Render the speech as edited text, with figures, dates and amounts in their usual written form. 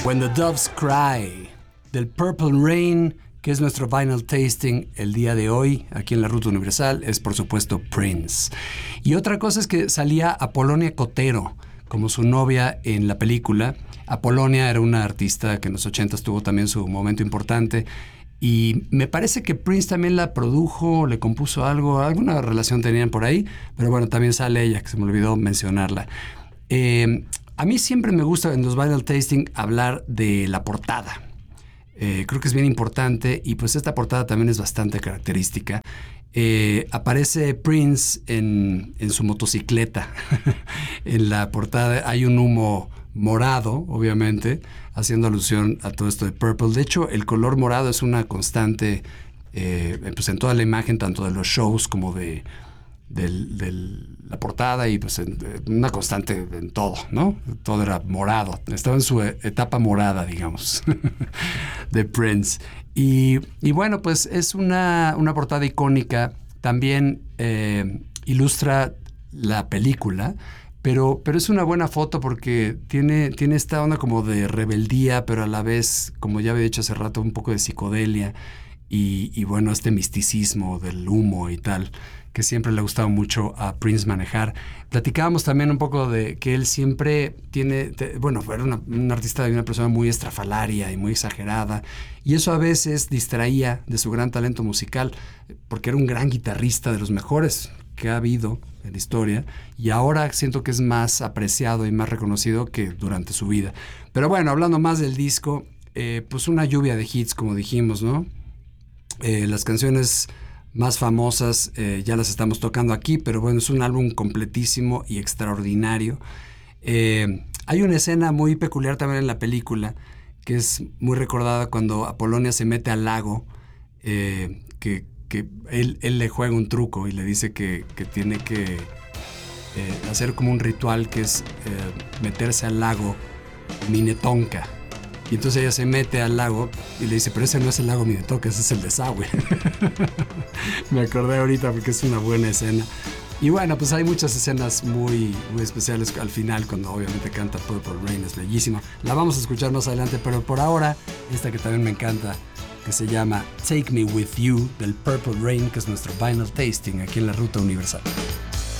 When the Doves Cry, del Purple Rain, que es nuestro vinyl tasting el día de hoy, aquí en la Ruta Universal, es por supuesto Prince. Y otra cosa es que salía Apolonia Cotero como su novia en la película. Apolonia era una artista que en los 80s tuvo también su momento importante. Y me parece que Prince también la produjo, le compuso algo, alguna relación tenían por ahí. Pero bueno, también sale ella, que se me olvidó mencionarla. A mí siempre me gusta en los vinyl tasting hablar de la portada. Creo que es bien importante y pues esta portada también es bastante característica. Aparece Prince en su motocicleta. En la portada hay un humo morado, obviamente, haciendo alusión a todo esto de Purple. De hecho, el color morado es una constante pues en toda la imagen, tanto de los shows como de la portada, y pues una constante en todo, ¿no? Todo era morado. Estaba en su etapa morada, digamos, de Prince. Y bueno, pues es una portada icónica. También ilustra la película, pero es una buena foto porque tiene esta onda como de rebeldía, pero a la vez, como ya había dicho hace rato, un poco de psicodelia y bueno, este misticismo del humo y tal, que siempre le ha gustado mucho a Prince manejar. Platicábamos también un poco de que él siempre era un artista y una persona muy estrafalaria y muy exagerada, y eso a veces distraía de su gran talento musical, porque era un gran guitarrista, de los mejores que ha habido en la historia, y ahora siento que es más apreciado y más reconocido que durante su vida. Pero bueno, hablando más del disco, pues una lluvia de hits, como dijimos, ¿no? Las canciones más famosas ya las estamos tocando aquí, pero bueno, es un álbum completísimo y extraordinario. Hay una escena muy peculiar también en la película, que es muy recordada cuando Apolonia se mete al lago, que él le juega un truco y le dice que tiene que hacer como un ritual, que es meterse al lago Minnetonka. Y entonces ella se mete al lago y le dice, pero ese no es el lago Minnetonka, ese es el desagüe. Me acordé ahorita porque es una buena escena. Y bueno, pues hay muchas escenas muy, muy especiales al final, cuando obviamente canta Purple Rain, es bellísima. La vamos a escuchar más adelante, pero por ahora, esta que también me encanta, que se llama Take Me With You, del Purple Rain, que es nuestro vinyl tasting aquí en la Ruta Universal.